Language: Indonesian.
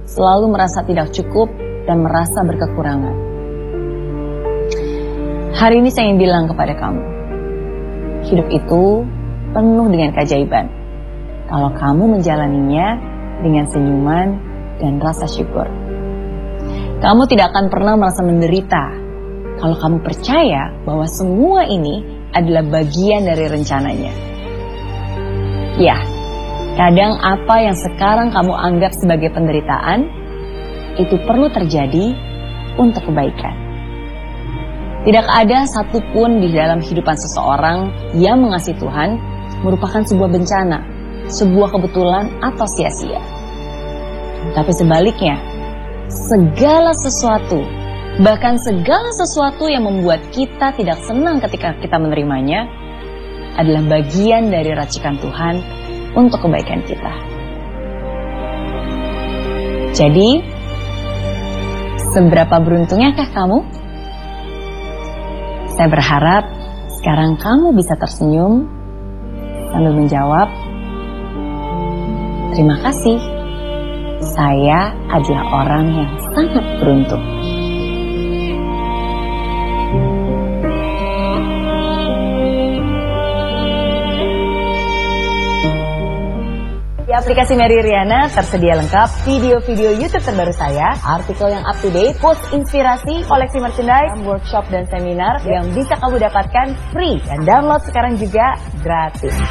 selalu merasa tidak cukup dan merasa berkekurangan. Hari ini saya ingin bilang kepada kamu, hidup itu penuh dengan keajaiban kalau kamu menjalaninya dengan senyuman dan rasa syukur. Kamu tidak akan pernah merasa menderita kalau kamu percaya bahwa semua ini adalah bagian dari rencananya. Ya, kadang apa yang sekarang kamu anggap sebagai penderitaan, itu perlu terjadi untuk kebaikan. Tidak ada satupun di dalam kehidupan seseorang yang mengasihi Tuhan merupakan sebuah bencana, sebuah kebetulan atau sia-sia. Tapi sebaliknya, segala sesuatu, bahkan segala sesuatu yang membuat kita tidak senang ketika kita menerimanya, adalah bagian dari racikan Tuhan untuk kebaikan kita. Jadi, seberapa beruntungnyakah kamu? Saya berharap sekarang kamu bisa tersenyum sambil menjawab, terima kasih, saya adalah orang yang sangat beruntung. Di aplikasi Mary Riana tersedia lengkap video-video YouTube terbaru saya, artikel yang up to date, post inspirasi, koleksi merchandise, workshop dan seminar yang bisa kamu dapatkan free dan download sekarang juga gratis.